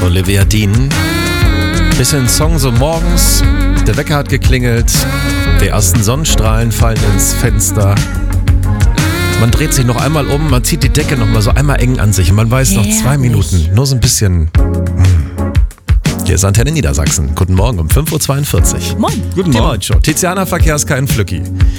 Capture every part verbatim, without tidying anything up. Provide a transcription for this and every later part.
Olivia Dean. Bisschen Song so morgens. Der Wecker hat geklingelt. Die ersten Sonnenstrahlen fallen ins Fenster. Man dreht sich noch einmal um, man zieht die Decke noch mal so einmal eng an sich. Und man weiß noch zwei Minuten, nur so ein bisschen. Hier ist Antenne Niedersachsen. Guten Morgen um fünf Uhr zweiundvierzig. Moin. Guten Morgen. Die Morgen Show. Tiziana Verkehrskein Flücki.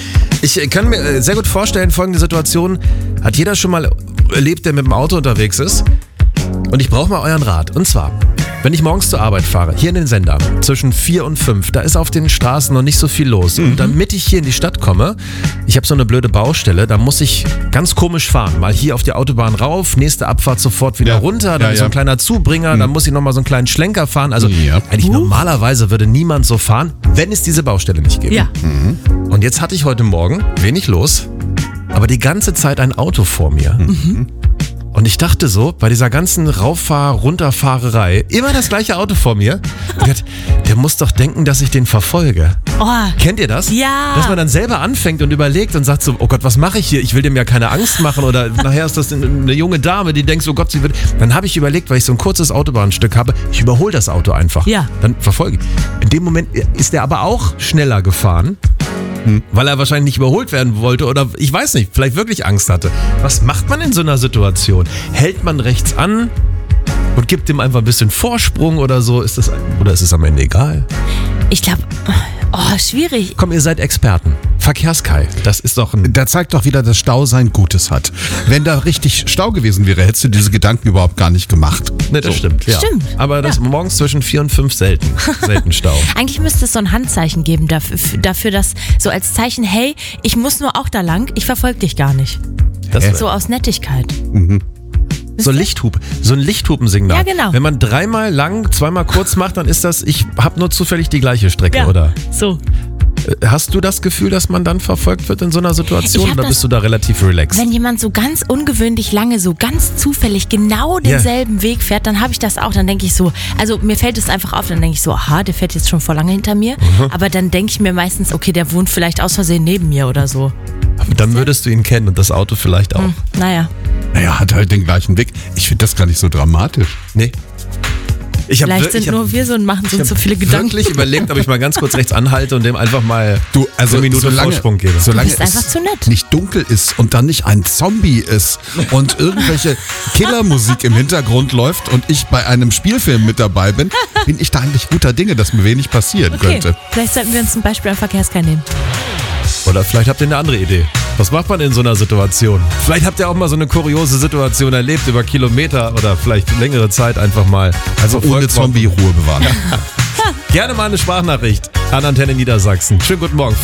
Ich kann mir sehr gut vorstellen, folgende Situation hat jeder schon mal erlebt, der mit dem Auto unterwegs ist. Und ich brauche mal euren Rat. Und zwar, wenn ich morgens zur Arbeit fahre, hier in den Sender, zwischen vier und fünf, da ist auf den Straßen noch nicht so viel los. Mhm. Und damit ich hier in die Stadt komme, ich habe so eine blöde Baustelle, da muss ich ganz komisch fahren. Mal hier auf die Autobahn rauf, nächste Abfahrt sofort wieder ja. runter, dann ja, ist so ein ja. kleiner Zubringer, mhm. dann muss ich nochmal so einen kleinen Schlenker fahren. Also ja. eigentlich uh. normalerweise würde niemand so fahren, wenn es diese Baustelle nicht gäbe. Ja. Mhm. Und jetzt hatte ich heute Morgen wenig los, aber die ganze Zeit ein Auto vor mir. Mhm. Und ich dachte so, bei dieser ganzen Rauffahr-, Runterfahrerei, immer das gleiche Auto vor mir. Und der, der muss doch denken, dass ich den verfolge. Oh. Kennt ihr das? Ja. Dass man dann selber anfängt und überlegt und sagt so, oh Gott, was mache ich hier? Ich will dem ja keine Angst machen. Oder nachher ist das eine junge Dame, die denkt so, Gott, sie wird... Dann habe ich überlegt, weil ich so ein kurzes Autobahnstück habe, ich überhole das Auto einfach. Ja. Dann verfolge ich. In dem Moment ist der aber auch schneller gefahren. Hm. Weil er wahrscheinlich nicht überholt werden wollte oder ich weiß nicht, vielleicht wirklich Angst hatte. Was macht man in so einer Situation? Hält man rechts an und gibt ihm einfach ein bisschen Vorsprung oder so? Ist das, oder ist es am Ende egal? Ich glaube, oh, schwierig. Komm, ihr seid Experten. Verkehrskai, das ist doch ein... Da zeigt doch wieder, dass Stau sein Gutes hat. Wenn da richtig Stau gewesen wäre, hättest du diese Gedanken überhaupt gar nicht gemacht. Ne, das so. stimmt. Ja. Stimmt. Aber das ja. morgens zwischen vier und fünf selten. Selten Stau. Eigentlich müsste es so ein Handzeichen geben dafür, dafür, dass so als Zeichen, hey, ich muss nur auch da lang, ich verfolge dich gar nicht. Das so aus Nettigkeit. Mhm. So Lichthupe, so ein Lichthupensignal. Ja, genau. Wenn man dreimal lang, zweimal kurz macht, dann ist das, ich habe nur zufällig die gleiche Strecke, ja, oder? So. Hast du das Gefühl, dass man dann verfolgt wird in so einer Situation oder das, bist du da relativ relaxed? Wenn jemand so ganz ungewöhnlich lange, so ganz zufällig genau denselben yeah. Weg fährt, dann habe ich das auch. Dann denke ich so, also mir fällt es einfach auf, dann denke ich so, aha, der fährt jetzt schon vor lange hinter mir. Mhm. Aber dann denke ich mir meistens, okay, der wohnt vielleicht aus Versehen neben mir oder so. Aber dann würdest du ihn kennen und das Auto vielleicht auch. Hm, naja. Naja, hat halt den gleichen Weg. Ich finde das gar nicht so dramatisch. Nee. Ich Vielleicht wirklich, sind nur wir so und machen uns so viele Gedanken. Ich habe wirklich überlegt, ob ich mal ganz kurz rechts anhalte und dem einfach mal du, also eine Minute solange, Vorsprung gebe. Solange du bist einfach es zu nett. nicht dunkel ist und dann nicht ein Zombie ist und irgendwelche Killermusik im Hintergrund läuft und ich bei einem Spielfilm mit dabei bin, bin ich da eigentlich guter Dinge, dass mir wenig passieren okay. könnte. Vielleicht sollten wir uns ein Beispiel am Verkehrskai nehmen. Oder vielleicht habt ihr eine andere Idee. Was macht man in so einer Situation? Vielleicht habt ihr auch mal so eine kuriose Situation erlebt über Kilometer oder vielleicht längere Zeit einfach mal. Also ohne Zombie Ruhe bewahren. Gerne mal eine Sprachnachricht an Antenne Niedersachsen. Schönen guten Morgen.